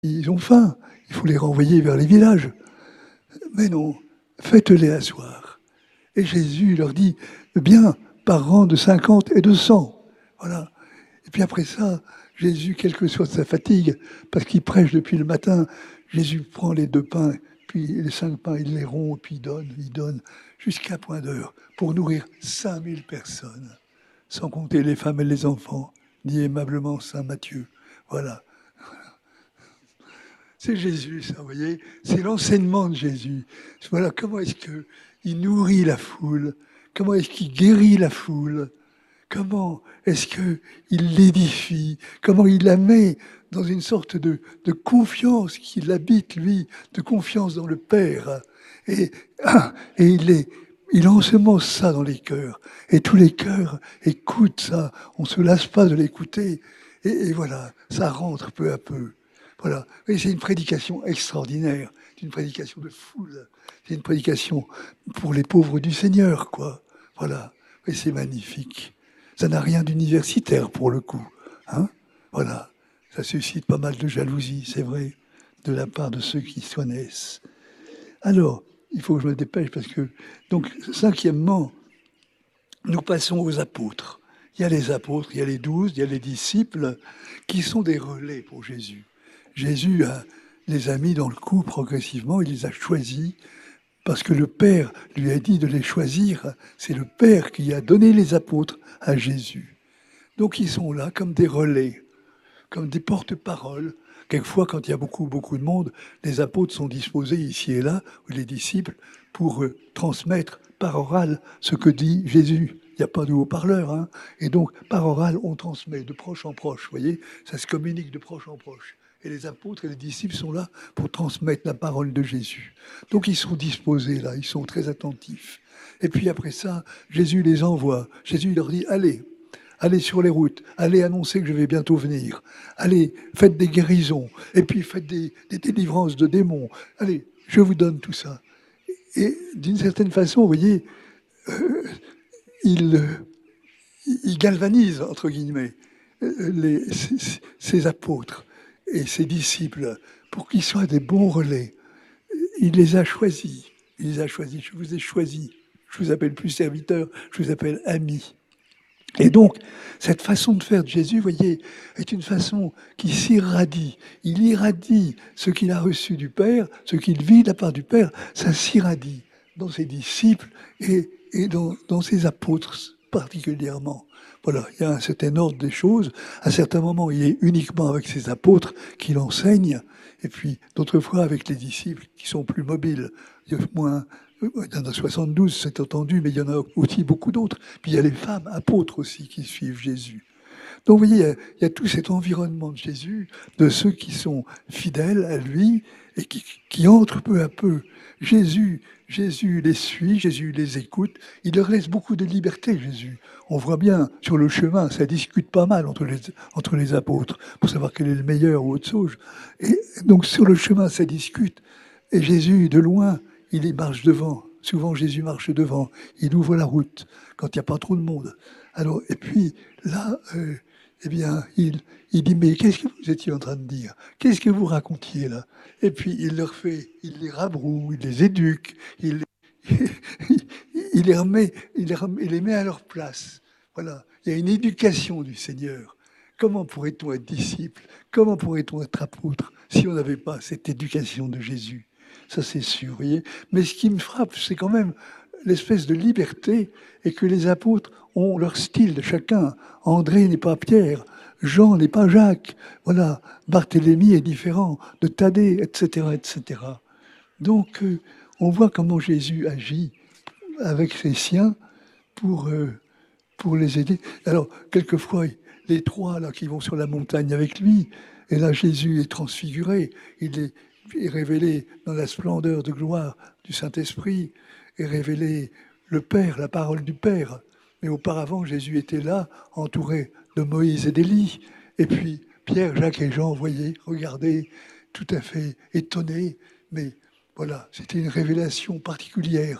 ils ont faim, il faut les renvoyer vers les villages. Mais non, faites-les asseoir. Et Jésus leur dit, bien, par rang de 50 et de 100. Voilà. Et puis après ça, Jésus, quelle que soit sa fatigue, parce qu'il prêche depuis le matin, Jésus prend les 2 pains, puis les 5 pains, il les rompt, puis il donne, jusqu'à point d'heure, pour nourrir 5000 personnes, sans compter les femmes et les enfants, dit aimablement Saint Matthieu. Voilà. C'est Jésus, ça, vous voyez. C'est l'enseignement de Jésus. Voilà, comment est-ce qu'il nourrit la foule? Comment est-ce qu'il guérit la foule? Comment est-ce qu'il l'édifie? Comment il la met dans une sorte de confiance qu'il habite, lui, de confiance dans le Père. Et il ensemence ça dans les cœurs. Et tous les cœurs écoutent ça. On ne se lasse pas de l'écouter. Et voilà, ça rentre peu à peu. Voilà. Et c'est une prédication extraordinaire. C'est une prédication de foule. C'est une prédication pour les pauvres du Seigneur, quoi. Voilà. Et c'est magnifique. Ça n'a rien d'universitaire pour le coup. Hein, voilà. Ça suscite pas mal de jalousie, c'est vrai, de la part de ceux qui connaissent. Alors, il faut que je me dépêche parce que... Donc, cinquièmement, nous passons aux apôtres. Il y a les apôtres, il y a les 12, il y a les disciples qui sont des relais pour Jésus. Jésus les a mis dans le coup progressivement, il les a choisis parce que le Père lui a dit de les choisir. C'est le Père qui a donné les apôtres à Jésus. Donc ils sont là comme des relais, comme des porte-paroles. Quelquefois, quand il y a beaucoup de monde, les apôtres sont disposés ici et là, ou les disciples, pour transmettre par oral ce que dit Jésus. Il n'y a pas de haut-parleur. Hein. Et donc, par oral, on transmet de proche en proche. Vous voyez, ça se communique de proche en proche. Et les apôtres et les disciples sont là pour transmettre la parole de Jésus. Donc, ils sont disposés là, ils sont très attentifs. Et puis après ça, Jésus les envoie. Jésus leur dit, allez sur les routes, allez annoncer que je vais bientôt venir. Allez, faites des guérisons, et puis faites des délivrances de démons. Allez, je vous donne tout ça. Et d'une certaine façon, vous voyez, il galvanise, entre guillemets, ses apôtres et ses disciples pour qu'ils soient des bons relais. Il les a choisis. Il les a choisis. Je vous ai choisis. Je vous appelle plus serviteur, je vous appelle ami. Et donc, cette façon de faire de Jésus, vous voyez, est une façon qui s'irradie. Il irradie ce qu'il a reçu du Père, ce qu'il vit de la part du Père, ça s'irradie dans ses disciples et dans ses apôtres particulièrement. Voilà, il y a un certain ordre des choses. À certains moments, il est uniquement avec ses apôtres qu'il enseigne, et puis d'autres fois avec les disciples qui sont plus mobiles. Il y a moins... Il y en a 72, c'est entendu, mais il y en a aussi beaucoup d'autres. Puis il y a les femmes apôtres aussi qui suivent Jésus. Donc vous voyez, il y a tout cet environnement de Jésus, de ceux qui sont fidèles à lui et qui entrent peu à peu. Jésus les suit, Jésus les écoute. Il leur laisse beaucoup de liberté, Jésus. On voit bien sur le chemin, ça discute pas mal entre les apôtres pour savoir quel est le meilleur ou autre chose. Et donc sur le chemin, ça discute. Et Jésus, de loin, il marche devant. Souvent, Jésus marche devant. Il ouvre la route quand il n'y a pas trop de monde. Alors, et puis, là, eh bien, il dit, mais qu'est-ce que vous étiez en train de dire? Qu'est-ce que vous racontiez là? Et puis, il les rabroue, il les éduque, il les remet, il les met à leur place. Voilà. Il y a une éducation du Seigneur. Comment pourrait-on être disciple? Comment pourrait-on être apôtre si on n'avait pas cette éducation de Jésus? Ça, c'est sûr, vous voyez. Mais ce qui me frappe, c'est quand même l'espèce de liberté et que les apôtres ont leur style de chacun. André n'est pas Pierre, Jean n'est pas Jacques. Voilà, Barthélemy est différent de Thaddée, etc., etc. Donc, on voit comment Jésus agit avec ses siens pour les aider. Alors, quelquefois, les trois là qui vont sur la montagne avec lui, et là, Jésus est transfiguré. Il est révélé dans la splendeur de gloire du Saint-Esprit, est révélé le Père, la parole du Père. Mais auparavant, Jésus était là, entouré de Moïse et d'Élie. Et puis, Pierre, Jacques et Jean, voyez, regardez, tout à fait étonnés. Mais voilà, c'était une révélation particulière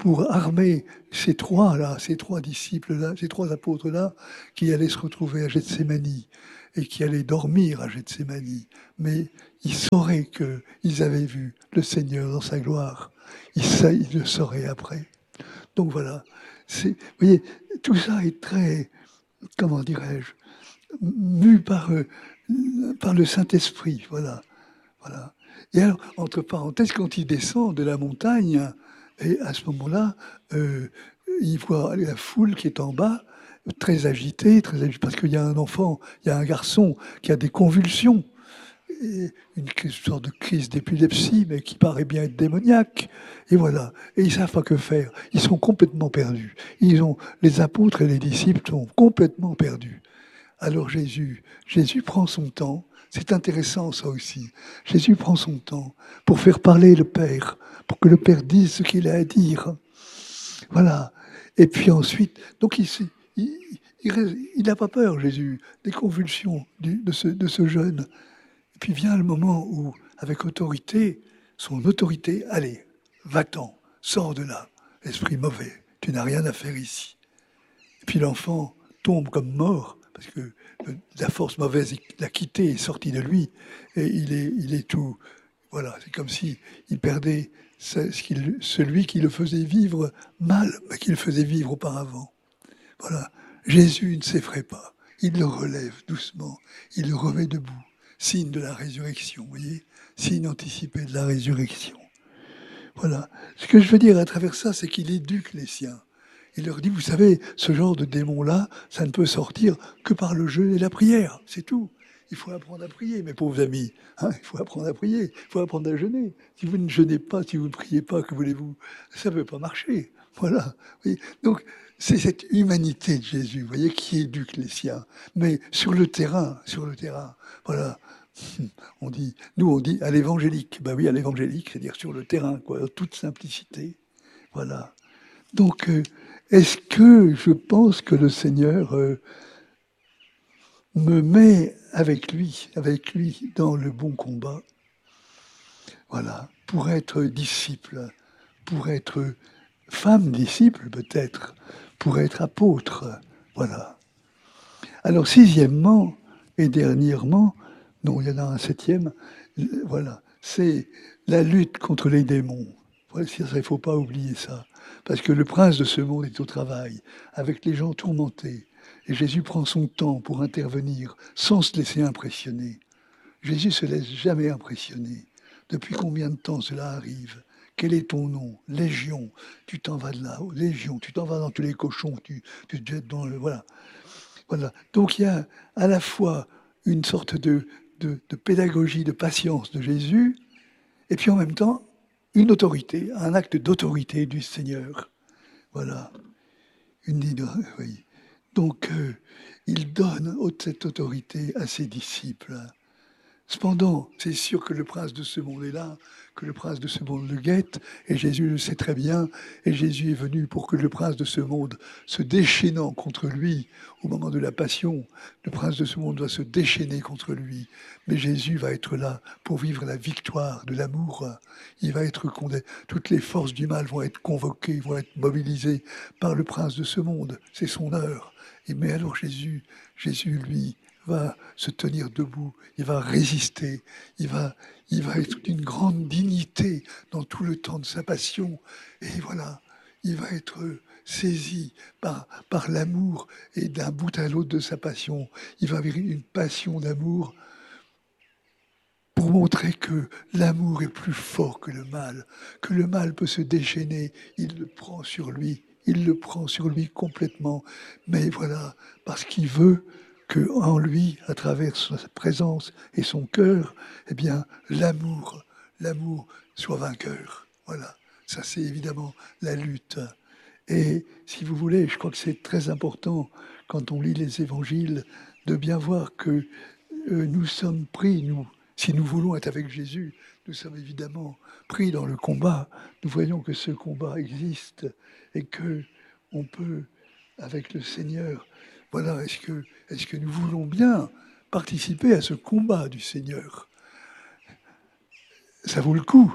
pour armer ces trois disciples-là, ces trois apôtres-là, qui allaient se retrouver à Gethsémani et qui allaient dormir à Gethsémani. Mais ils sauraient qu'ils avaient vu le Seigneur dans sa gloire. Ils le sauraient après. Donc voilà. Vous voyez, tout ça est très, comment dirais-je, mu par le Saint-Esprit. Voilà. Et alors, entre parenthèses, quand il descend de la montagne, et à ce moment-là, il voit la foule qui est en bas, très agitée, parce qu'il y a un enfant, il y a un garçon qui a des convulsions, une sorte de crise d'épilepsie, mais qui paraît bien être démoniaque. Et voilà. Et ils ne savent pas que faire. Ils sont complètement perdus. Les apôtres et les disciples sont complètement perdus. Alors Jésus prend son temps. C'est intéressant ça aussi. Jésus prend son temps pour faire parler le Père, pour que le Père dise ce qu'il a à dire. Voilà. Et puis ensuite, donc il n'a pas peur, Jésus, des convulsions de ce jeune. Et puis vient le moment où, avec autorité, son autorité, allez, va-t'en, sors de là, esprit mauvais, tu n'as rien à faire ici. Et puis l'enfant tombe comme mort, parce que la force mauvaise l'a quitté, est sortie de lui, et il est tout. Voilà, c'est comme s'il perdait celui qui le faisait vivre mal, mais qui le faisait vivre auparavant. Voilà, Jésus ne s'effraie pas, il le relève doucement, il le remet debout. Signe de la résurrection, vous voyez, signe anticipé de la résurrection. Voilà. Ce que je veux dire à travers ça, c'est qu'il éduque les siens. Il leur dit, vous savez, ce genre de démon-là, ça ne peut sortir que par le jeûne et la prière, c'est tout. Il faut apprendre à prier, mes pauvres amis. Hein, il faut apprendre à prier, il faut apprendre à jeûner. Si vous ne jeûnez pas, si vous ne priez pas, que voulez-vous? Ça ne peut pas marcher. Voilà. Oui. Donc, c'est cette humanité de Jésus, vous voyez, qui éduque les siens. Mais sur le terrain, voilà. Nous on dit à l'évangélique. Ben oui, à l'évangélique, c'est-à-dire sur le terrain, quoi, en toute simplicité. Voilà. Donc, est-ce que je pense que le Seigneur me met avec lui dans le bon combat? Voilà, pour être disciple, pour être femme disciple peut-être, pour être apôtre. Voilà. Alors, sixièmement et dernièrement, non, il y en a un septième, voilà, c'est la lutte contre les démons. Voilà, il ne faut pas oublier ça. Parce que le prince de ce monde est au travail, avec les gens tourmentés. Et Jésus prend son temps pour intervenir, sans se laisser impressionner. Jésus ne se laisse jamais impressionner. Depuis combien de temps cela arrive? Quel est ton nom? Légion, tu t'en vas de là. Légion, tu t'en vas dans tous les cochons, tu te jettes dans le... Voilà. Donc il y a à la fois une sorte de pédagogie, de patience de Jésus, et puis en même temps, une autorité, un acte d'autorité du Seigneur. Voilà. Oui. Donc, il donne cette autorité à ses disciples. Cependant, c'est sûr que le prince de ce monde est là, que le prince de ce monde le guette, et Jésus le sait très bien, et Jésus est venu pour que le prince de ce monde, se déchaînant contre lui au moment de la passion, le prince de ce monde doit se déchaîner contre lui. Mais Jésus va être là pour vivre la victoire de l'amour. Il va être condamné. Toutes les forces du mal vont être convoquées, vont être mobilisées par le prince de ce monde. C'est son heure. Mais alors Jésus, lui, va se tenir debout, il va résister, il va être d'une grande dignité dans tout le temps de sa passion. Et voilà, il va être saisi par l'amour et d'un bout à l'autre de sa passion. Il va avoir une passion d'amour pour montrer que l'amour est plus fort que le mal peut se déchaîner, il le prend sur lui complètement. Mais voilà, parce qu'il veut qu'en lui, à travers sa présence et son cœur, eh bien, l'amour soit vainqueur. Voilà, ça c'est évidemment la lutte. Et si vous voulez, je crois que c'est très important, quand on lit les évangiles, de bien voir que nous sommes pris, si nous voulons être avec Jésus, nous sommes évidemment pris dans le combat. Nous voyons que ce combat existe et que on peut, avec le Seigneur, voilà, est-ce que nous voulons bien participer à ce combat du Seigneur? Ça vaut le coup,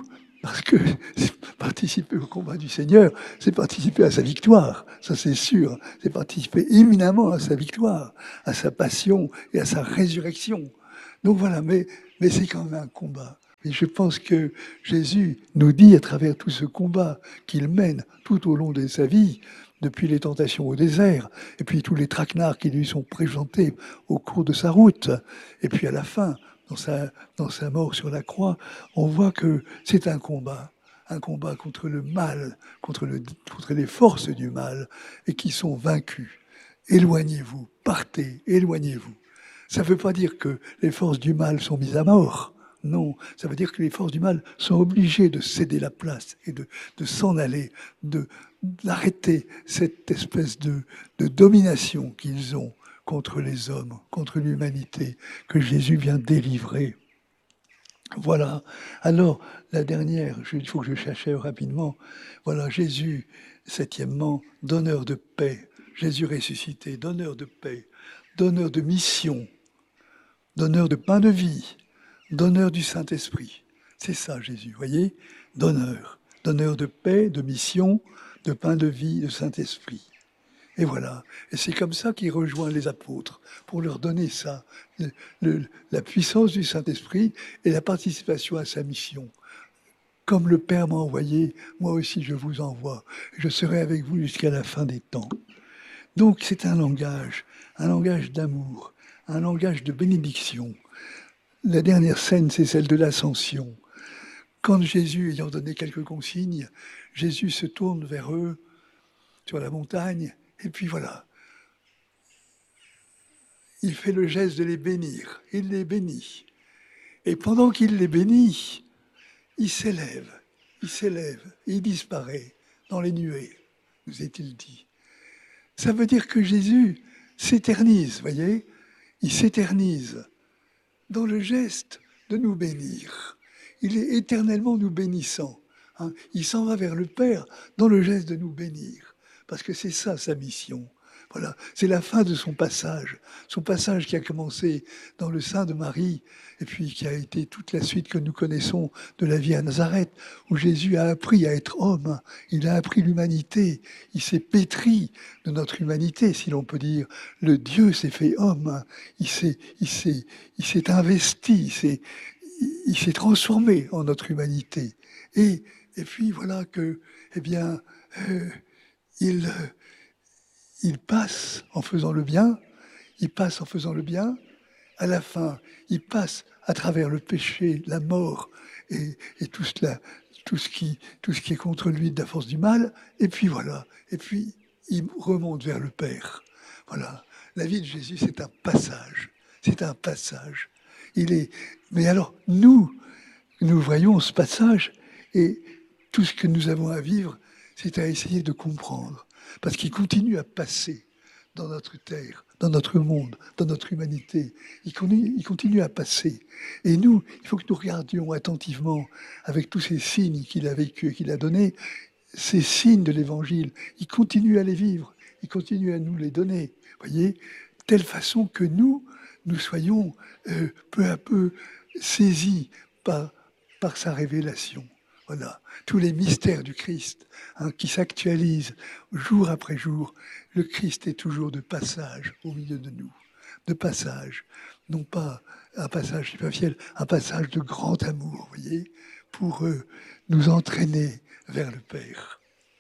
Parce que participer au combat du Seigneur, c'est participer à sa victoire, ça c'est sûr. C'est participer éminemment à sa victoire, à sa passion et à sa résurrection. Donc voilà, mais c'est quand même un combat. Et je pense que Jésus nous dit à travers tout ce combat qu'il mène tout au long de sa vie, depuis les tentations au désert, et puis tous les traquenards qui lui sont présentés au cours de sa route, et puis à la fin, dans sa mort sur la croix, on voit que c'est un combat contre le mal, contre les forces du mal, et qui sont vaincus. Éloignez-vous, partez, éloignez-vous. Ça ne veut pas dire que les forces du mal sont mises à mort. Non, ça veut dire que les forces du mal sont obligées de céder la place et de s'en aller, d'arrêter cette espèce de domination qu'ils ont contre les hommes, contre l'humanité, que Jésus vient délivrer. Voilà. Alors, la dernière, il faut que je cherche rapidement. Voilà, Jésus, septièmement, donneur de paix. Jésus ressuscité, donneur de paix, donneur de mission, donneur de pain de vie, donneur du Saint-Esprit. C'est ça, Jésus, voyez? Donneur. Donneur de paix, de mission, de pain de vie, de Saint-Esprit. Et voilà. Et c'est comme ça qu'il rejoint les apôtres, pour leur donner ça, la puissance du Saint-Esprit et la participation à sa mission. Comme le Père m'a envoyé, moi aussi je vous envoie. Je serai avec vous jusqu'à la fin des temps. Donc c'est un langage d'amour, un langage de bénédiction. La dernière scène, c'est celle de l'ascension. Quand Jésus, ayant donné quelques consignes, Jésus se tourne vers eux sur la montagne, et puis voilà. Il fait le geste de les bénir. Il les bénit. Et pendant qu'il les bénit, il s'élève, il disparaît dans les nuées, nous est-il dit. Ça veut dire que Jésus s'éternise, voyez? Il s'éternise dans le geste de nous bénir. Il est éternellement nous bénissant. Hein. Il s'en va vers le Père dans le geste de nous bénir, parce que c'est ça sa mission. Voilà, c'est la fin de son passage qui a commencé dans le sein de Marie, et puis qui a été toute la suite que nous connaissons de la vie à Nazareth, où Jésus a appris à être homme, il a appris l'humanité, il s'est pétri de notre humanité, si l'on peut dire. Le Dieu s'est fait homme, il s'est investi, il s'est transformé en notre humanité. Et puis voilà que, eh bien, il passe en faisant le bien, à la fin, il passe à travers le péché, la mort et tout ce qui est contre lui de la force du mal, et puis voilà, et puis il remonte vers le Père. Voilà, la vie de Jésus, c'est un passage. Mais alors, nous voyons ce passage, et tout ce que nous avons à vivre, c'est à essayer de comprendre. Parce qu'il continue à passer dans notre terre, dans notre monde, dans notre humanité. Il continue à passer. Et nous, il faut que nous regardions attentivement, avec tous ces signes qu'il a vécu, qu'il a donnés, ces signes de l'Évangile. Il continue à les vivre, il continue à nous les donner. Voyez, telle façon que nous soyons peu à peu saisis par sa révélation. Voilà, tous les mystères du Christ qui s'actualisent jour après jour. Le Christ est toujours de passage au milieu de nous, de passage, non pas un passage superficiel, un passage de grand amour, voyez, pour nous entraîner vers le Père.